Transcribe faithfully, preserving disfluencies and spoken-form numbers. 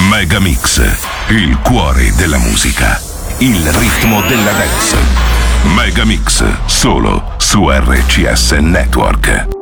Megamix, il cuore della musica, il ritmo della dance. Megamix, solo su R C S Network.